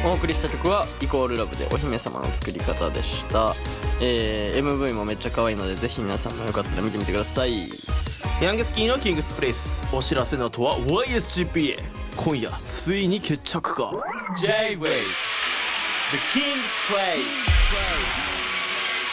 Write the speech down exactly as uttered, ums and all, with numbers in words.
お送りした曲はイコールラブでお姫様の作り方でした。えー、エムブイ もめっちゃ可愛いのでぜひ皆さんもよかったら見てみてください。 ヤングスキーのキングスプレイス、お知らせの後は ワイエスジーピーエー、 今夜ついに決着か。 J-Wave The King's Place